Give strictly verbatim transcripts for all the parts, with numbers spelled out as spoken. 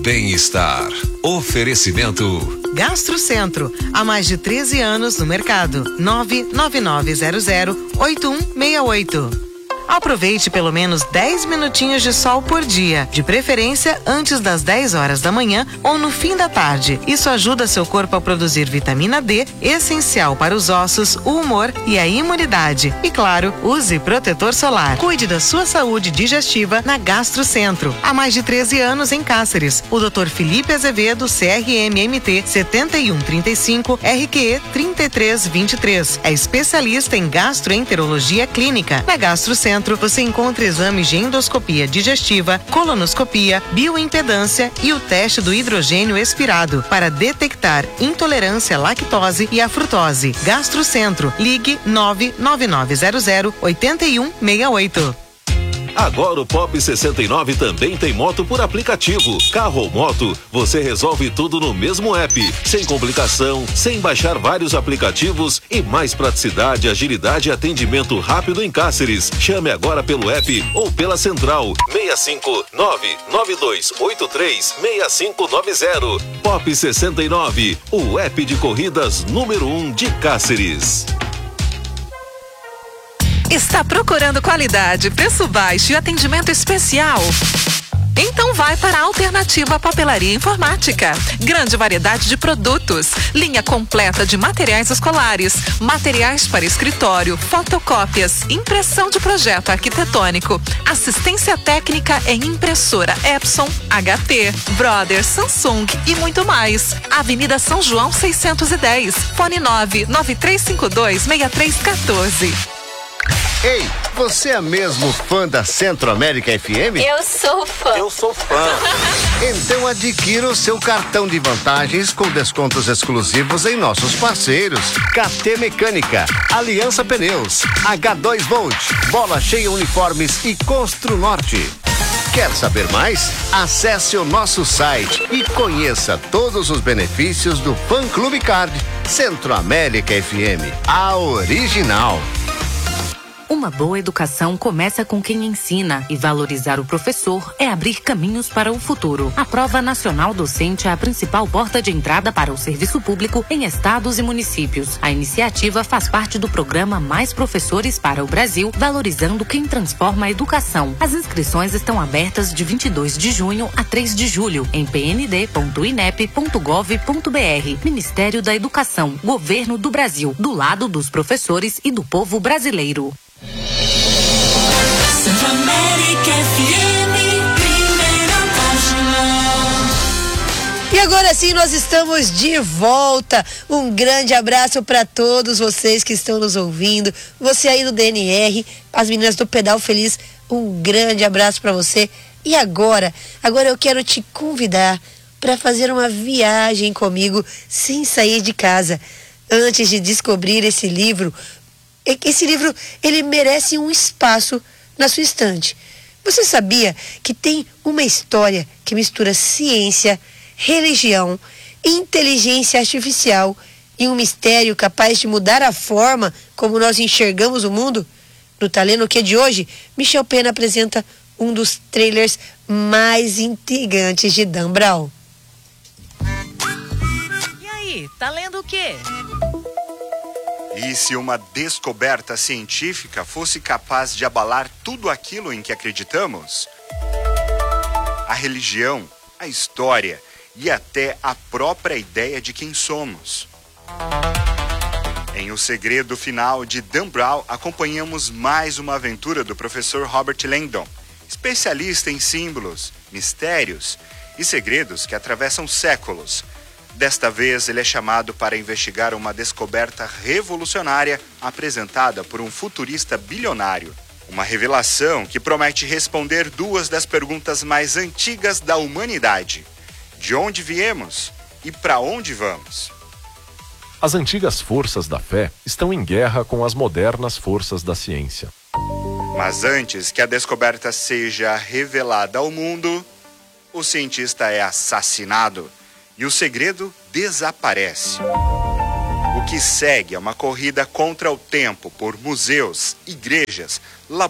bem-estar. Oferecimento Gastrocentro, há mais de treze anos no mercado. nove nove nove zero zero oito um seis oito. Aproveite pelo menos dez minutinhos de sol por dia, de preferência antes das dez horas da manhã ou no fim da tarde. Isso ajuda seu corpo a produzir vitamina D, essencial para os ossos, o humor e a imunidade. E claro, use protetor solar. Cuide da sua saúde digestiva na Gastrocentro. Há mais de treze anos em Cáceres. O doutor Felipe Azevedo, C R M M T setenta e um trinta e cinco, R Q E trinta e três vinte e três. É especialista em gastroenterologia clínica. Na Gastrocentro você encontra exames de endoscopia digestiva, colonoscopia, bioimpedância e o teste do hidrogênio expirado para detectar intolerância à lactose e à frutose. Gastrocentro, ligue nove nove nove zero zero oito um seis oito. Agora o Pop sessenta e nove também tem moto por aplicativo. Carro ou moto, você resolve tudo no mesmo app. Sem complicação, sem baixar vários aplicativos e mais praticidade, agilidade e atendimento rápido em Cáceres. Chame agora pelo app ou pela central seis cinco nove nove dois oito três seis cinco nove zero. Pop sessenta e nove, o app de corridas número um de Cáceres. Está procurando qualidade, preço baixo e atendimento especial? Então vai para a Alternativa Papelaria Informática. Grande variedade de produtos, linha completa de materiais escolares, materiais para escritório, fotocópias, impressão de projeto arquitetônico, assistência técnica em impressora Epson, H P, Brother, Samsung e muito mais. Avenida São João seiscentos e dez, fone nove nove três cinco dois seis três um quatro. Ei, você é mesmo fã da Centro-América F M? Eu sou fã. Eu sou fã. Então adquira o seu cartão de vantagens com descontos exclusivos em nossos parceiros. K T Mecânica, Aliança Pneus, H dois Volt, Bola Cheia Uniformes e Construnorte. Quer saber mais? Acesse o nosso site e conheça todos os benefícios do Fã Clube Card Centro-América F M, a original. Uma boa educação começa com quem ensina e valorizar o professor é abrir caminhos para o futuro. A Prova Nacional Docente é a principal porta de entrada para o serviço público em estados e municípios. A iniciativa faz parte do programa Mais Professores para o Brasil, valorizando quem transforma a educação. As inscrições estão abertas de vinte e dois de junho a três de julho em p n d ponto i n e p ponto gov ponto b r. Ministério da Educação, Governo do Brasil, do lado dos professores e do povo brasileiro. Centro-América F M, primeira página. E agora sim, nós estamos de volta. Um grande abraço para todos vocês que estão nos ouvindo. Você aí do D N R, as meninas do Pedal Feliz, um grande abraço para você. E agora, agora eu quero te convidar para fazer uma viagem comigo sem sair de casa. Antes de descobrir esse livro, esse livro, ele merece um espaço na sua estante. Você sabia que tem uma história que mistura ciência, religião, inteligência artificial e um mistério capaz de mudar a forma como nós enxergamos o mundo? No Tá Lendo o Que de hoje, Michel Pena apresenta um dos trailers mais intrigantes de Dan Brown. E aí, tá lendo o quê? E se uma descoberta científica fosse capaz de abalar tudo aquilo em que acreditamos? A religião, a história e até a própria ideia de quem somos. Em O Segredo Final de Dan Brown, acompanhamos mais uma aventura do professor Robert Langdon, especialista em símbolos, mistérios e segredos que atravessam séculos. Desta vez, ele é chamado para investigar uma descoberta revolucionária apresentada por um futurista bilionário. Uma revelação que promete responder duas das perguntas mais antigas da humanidade: de onde viemos e para onde vamos? As antigas forças da fé estão em guerra com as modernas forças da ciência. Mas antes que a descoberta seja revelada ao mundo, o cientista é assassinado. E o segredo desaparece. O que segue é uma corrida contra o tempo por museus, igrejas,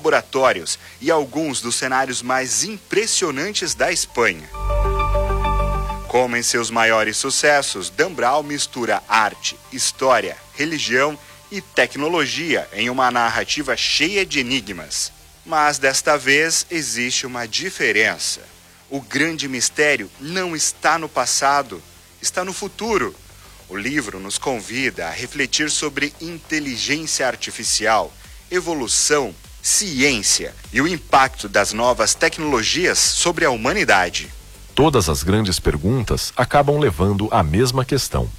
laboratórios e alguns dos cenários mais impressionantes da Espanha. Como em seus maiores sucessos, Dan Brown mistura arte, história, religião e tecnologia em uma narrativa cheia de enigmas. Mas desta vez existe uma diferença. O grande mistério não está no passado, está no futuro. O livro nos convida a refletir sobre inteligência artificial, evolução, ciência e o impacto das novas tecnologias sobre a humanidade. Todas as grandes perguntas acabam levando à mesma questão.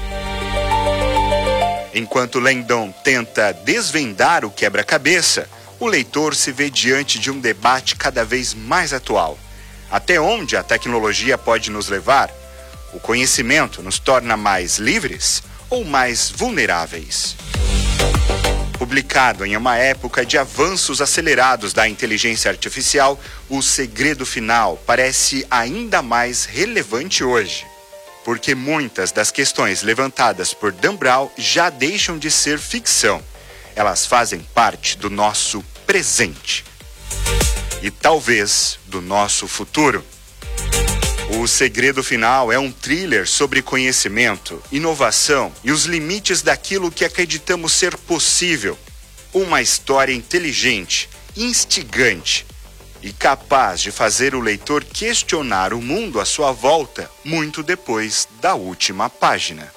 Enquanto Langdon tenta desvendar o quebra-cabeça, o leitor se vê diante de um debate cada vez mais atual. Até onde a tecnologia pode nos levar? O conhecimento nos torna mais livres ou mais vulneráveis? Publicado em uma época de avanços acelerados da inteligência artificial, O Segredo Final parece ainda mais relevante hoje. Porque muitas das questões levantadas por Dan Brown já deixam de ser ficção. Elas fazem parte do nosso presente. E talvez do nosso futuro. O Segredo Final é um thriller sobre conhecimento, inovação e os limites daquilo que acreditamos ser possível. Uma história inteligente, instigante e capaz de fazer o leitor questionar o mundo à sua volta muito depois da última página.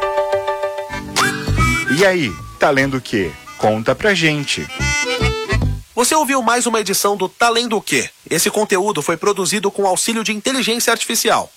E aí, tá lendo o quê? Conta pra gente. Você ouviu mais uma edição do Tá Lendo o Quê? Esse conteúdo foi produzido com auxílio de inteligência artificial.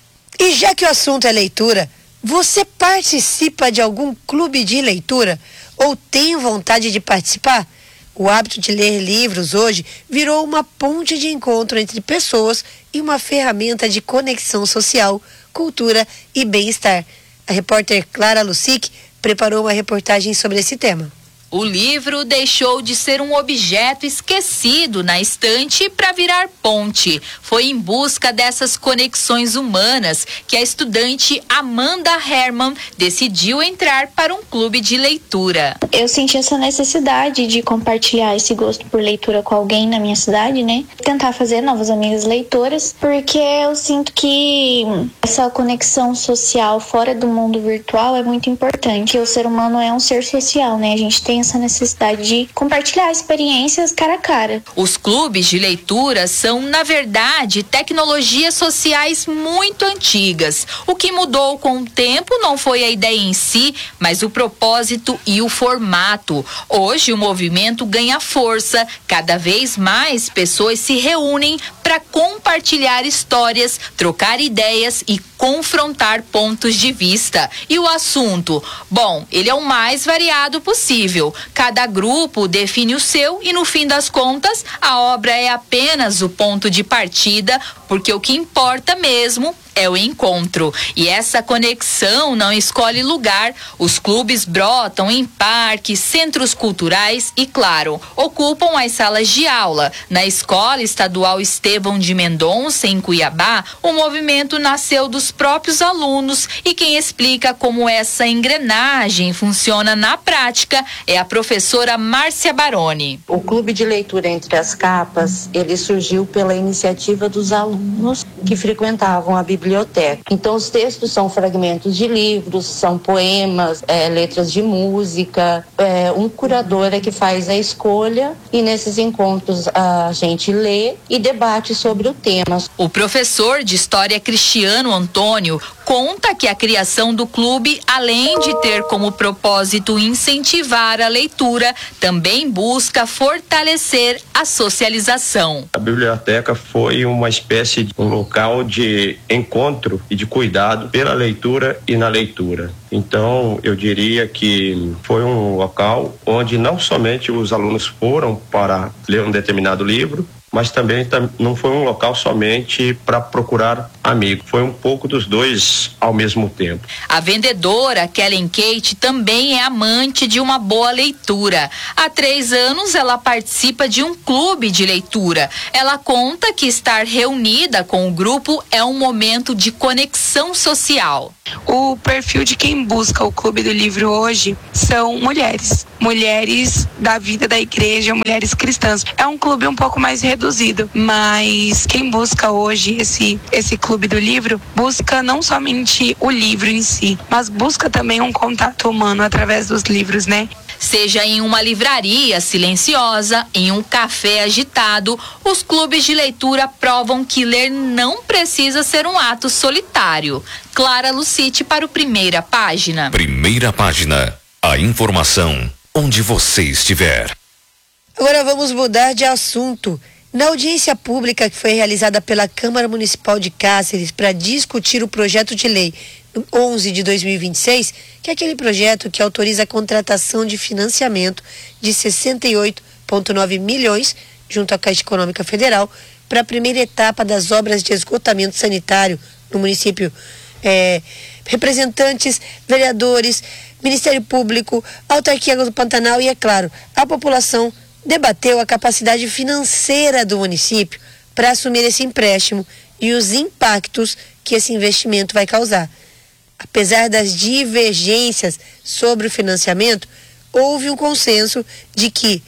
E já que o assunto é leitura, você participa de algum clube de leitura ou tem vontade de participar? O hábito de ler livros hoje virou uma ponte de encontro entre pessoas e uma ferramenta de conexão social, cultura e bem-estar. A repórter Clara Lucic preparou uma reportagem sobre esse tema. O livro deixou de ser um objeto esquecido na estante para virar ponte. Foi em busca dessas conexões humanas que a estudante Amanda Herman decidiu entrar para um clube de leitura. Eu senti essa necessidade de compartilhar esse gosto por leitura com alguém na minha cidade, né? Tentar fazer novas amigas leitoras, porque eu sinto que essa conexão social fora do mundo virtual é muito importante. O ser humano é um ser social, né? A gente tem essa necessidade de compartilhar experiências cara a cara. Os clubes de leitura são, na verdade, tecnologias sociais muito antigas. O que mudou com o tempo não foi a ideia em si, mas o propósito e o formato. Hoje o movimento ganha força, cada vez mais pessoas se reúnem para compartilhar histórias, trocar ideias e confrontar pontos de vista. E o assunto? Bom, ele é o mais variado possível. Cada grupo define o seu e, no fim das contas, a obra é apenas o ponto de partida, porque o que importa mesmo é o encontro. E essa conexão não escolhe lugar. Os clubes brotam em parques, centros culturais e, claro, ocupam as salas de aula. Na Escola Estadual Estevão de Mendonça, em Cuiabá, o movimento nasceu dos próprios alunos e quem explica como essa engrenagem funciona na prática é a professora Márcia Baroni. O clube de leitura Entre as Capas, ele surgiu pela iniciativa dos alunos que frequentavam a biblioteca. Então os textos são fragmentos de livros, são poemas, é, letras de música. É, um curador é que faz a escolha e nesses encontros a gente lê e debate sobre o tema. O professor de História Cristiano Antônio conta que a criação do clube, além de ter como propósito incentivar a leitura, também busca fortalecer a socialização. A biblioteca foi uma espécie de um local de encontro e de cuidado pela leitura e na leitura. Então, eu diria que foi um local onde não somente os alunos foram para ler um determinado livro, mas também não foi um local somente para procurar amigos. Foi um pouco dos dois ao mesmo tempo. A vendedora Kellen Kate também é amante de uma boa leitura. Há três anos ela participa de um clube de leitura. Ela conta que estar reunida com o grupo é um momento de conexão ação social. O perfil de quem busca o Clube do Livro hoje são mulheres. Mulheres da vida da igreja, mulheres cristãs. É um clube um pouco mais reduzido, mas quem busca hoje esse, esse Clube do Livro, busca não somente o livro em si, mas busca também um contato humano através dos livros, né? Seja em uma livraria silenciosa, em um café agitado, os clubes de leitura provam que ler não precisa ser um ato solitário. Clara Lucite para o Primeira Página. Primeira Página. A informação onde você estiver. Agora vamos mudar de assunto. Na audiência pública que foi realizada pela Câmara Municipal de Cáceres para discutir o projeto de lei onze de dois mil e vinte e seis, que é aquele projeto que autoriza a contratação de financiamento de sessenta e oito vírgula nove milhões junto à Caixa Econômica Federal para a primeira etapa das obras de esgotamento sanitário no município. É, representantes, vereadores, Ministério Público, Autarquia do Pantanal e, é claro, a população debateu a capacidade financeira do município para assumir esse empréstimo e os impactos que esse investimento vai causar. Apesar das divergências sobre o financiamento, houve um consenso de que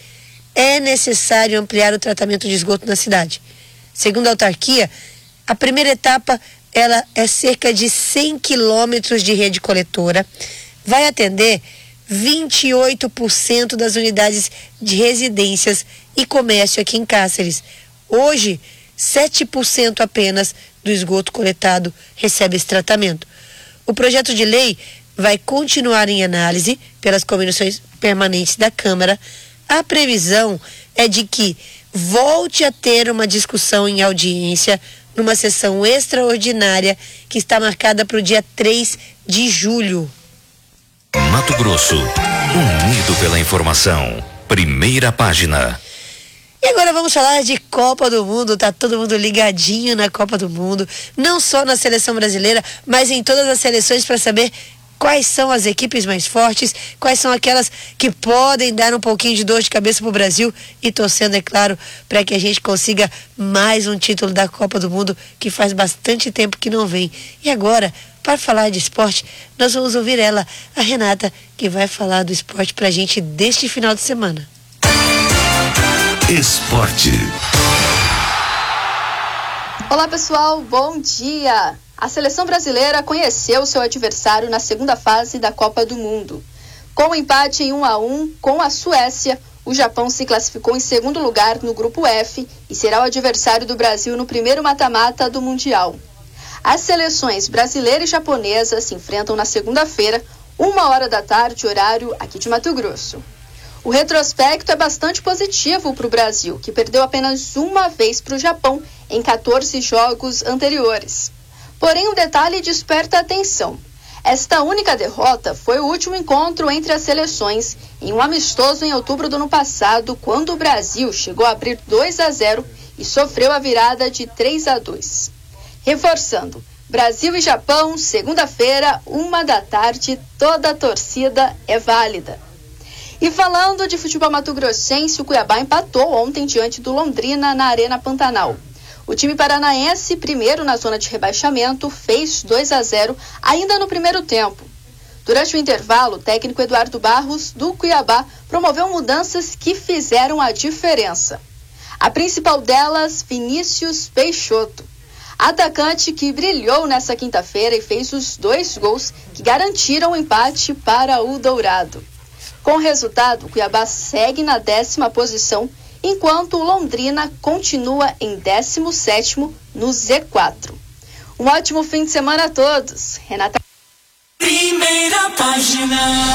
é necessário ampliar o tratamento de esgoto na cidade. Segundo a autarquia, a primeira etapa ela é cerca de cem quilômetros de rede coletora, vai atender vinte e oito por cento das unidades de residências e comércio aqui em Cáceres. Hoje, sete por cento apenas do esgoto coletado recebe esse tratamento. O projeto de lei vai continuar em análise pelas comissões permanentes da Câmara. A previsão é de que volte a ter uma discussão em audiência numa sessão extraordinária que está marcada para o dia três de julho. Mato Grosso, unido pela informação. Primeira Página. E agora vamos falar de Copa do Mundo. Tá todo mundo ligadinho na Copa do Mundo, não só na seleção brasileira, mas em todas as seleções, para saber quais são as equipes mais fortes, quais são aquelas que podem dar um pouquinho de dor de cabeça pro Brasil, e torcendo, é claro, para que a gente consiga mais um título da Copa do Mundo, que faz bastante tempo que não vem. E agora, para falar de esporte, nós vamos ouvir ela, a Renata, que vai falar do esporte pra gente deste final de semana. Esporte. Olá pessoal, bom dia! A seleção brasileira conheceu seu adversário na segunda fase da Copa do Mundo. Com o empate em um a um com a Suécia, o Japão se classificou em segundo lugar no grupo F e será o adversário do Brasil no primeiro mata-mata do Mundial. As seleções brasileira e japonesa se enfrentam na segunda-feira, uma hora da tarde, horário aqui de Mato Grosso. O retrospecto é bastante positivo para o Brasil, que perdeu apenas uma vez para o Japão em quatorze jogos anteriores. Porém, um detalhe desperta a atenção. Esta única derrota foi o último encontro entre as seleções em um amistoso em outubro do ano passado, quando o Brasil chegou a abrir dois a zero e sofreu a virada de três a dois. Reforçando, Brasil e Japão, segunda-feira, uma da tarde, toda a torcida é válida. E falando de futebol mato-grossense, o Cuiabá empatou ontem diante do Londrina na Arena Pantanal. O time paranaense, primeiro na zona de rebaixamento, fez dois a zero ainda no primeiro tempo. Durante o intervalo, o técnico Eduardo Barros, do Cuiabá, promoveu mudanças que fizeram a diferença. A principal delas, Vinícius Peixoto, atacante que brilhou nessa quinta-feira e fez os dois gols que garantiram o empate para o Dourado. Com o resultado, o Cuiabá segue na décima posição, enquanto o Londrina continua em décimo sétimo no Z quatro. Um ótimo fim de semana a todos. Renata. Primeira Página.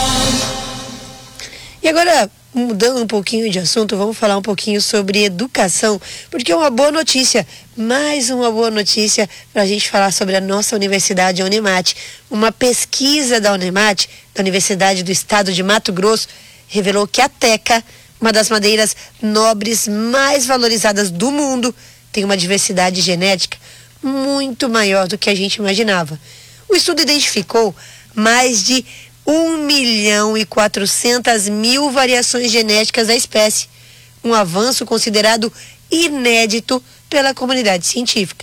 E agora, mudando um pouquinho de assunto, vamos falar um pouquinho sobre educação, porque é uma boa notícia, mais uma boa notícia para a gente falar sobre a nossa universidade, a Unemate. Uma pesquisa da Unemate, da Universidade do Estado de Mato Grosso, revelou que a teca, uma das madeiras nobres mais valorizadas do mundo, tem uma diversidade genética muito maior do que a gente imaginava. O estudo identificou mais de um milhão e quatrocentas mil variações genéticas da espécie, um avanço considerado inédito pela comunidade científica.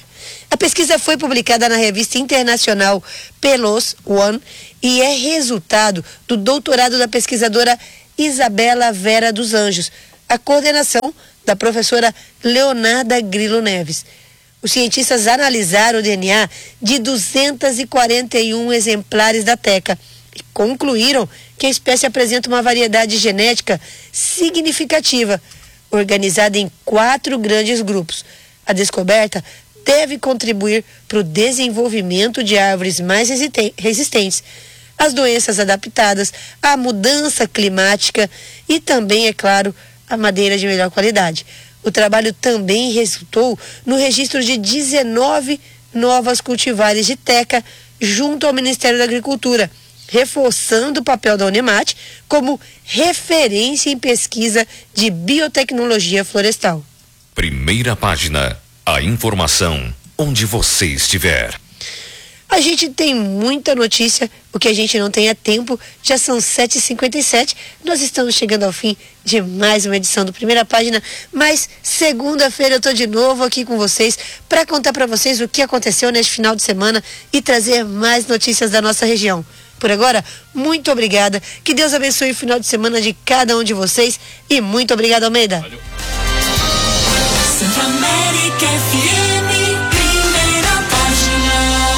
A pesquisa foi publicada na revista internacional PLOS One e é resultado do doutorado da pesquisadora Isabela Vera dos Anjos, a coordenação da professora Leonarda Grilo Neves. Os cientistas analisaram o D N A de duzentos e quarenta e um exemplares da teca e concluíram que a espécie apresenta uma variedade genética significativa, organizada em quatro grandes grupos. A descoberta deve contribuir para o desenvolvimento de árvores mais resistentes às doenças adaptadas, à mudança climática e também, é claro, a madeira de melhor qualidade. O trabalho também resultou no registro de dezenove novas cultivares de teca junto ao Ministério da Agricultura, reforçando o papel da Unemate como referência em pesquisa de biotecnologia florestal. Primeira página. A informação onde você estiver. A gente tem muita notícia, o que a gente não tem é tempo. Já são sete e cinquenta e sete, nós estamos chegando ao fim de mais uma edição do Primeira Página, mas segunda-feira eu tô de novo aqui com vocês para contar para vocês o que aconteceu neste final de semana e trazer mais notícias da nossa região. Por agora, muito obrigada, que Deus abençoe o final de semana de cada um de vocês e muito obrigada, Almeida. Valeu. Centro América F M, Primeira Página.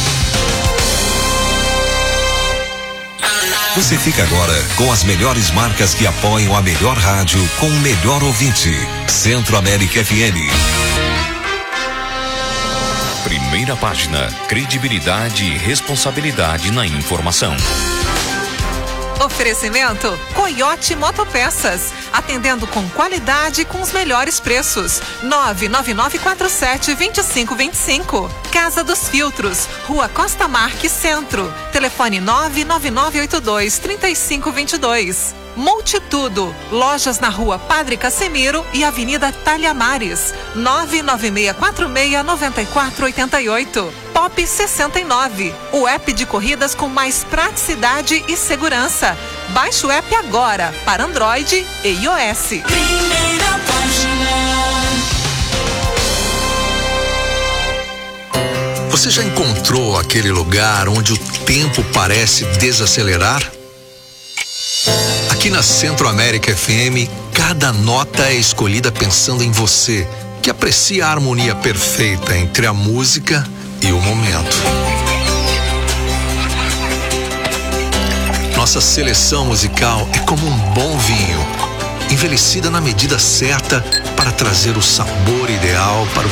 Você fica agora com as melhores marcas que apoiam a melhor rádio com o melhor ouvinte. Centro América F M. Primeira Página. Credibilidade e responsabilidade na informação. Oferecimento Coiote Motopeças, atendendo com qualidade e com os melhores preços. nove nove nove quatro sete, dois cinco dois cinco. Casa dos Filtros, Rua Costa Marques Centro. Telefone nove nove nove oito dois, três cinco dois dois. Multitudo, lojas na Rua Padre Casemiro e Avenida Talhamares. nove nove seis quatro seis, nove quatro oito oito. Pop sessenta e nove, o app de corridas com mais praticidade e segurança. Baixe o app agora para Android e iOS. Primeira Página. Você já encontrou aquele lugar onde o tempo parece desacelerar? Aqui na Centro América F M, cada nota é escolhida pensando em você, que aprecia a harmonia perfeita entre a música e o momento. Nossa seleção musical é como um bom vinho, envelhecida na medida certa para trazer o sabor ideal para o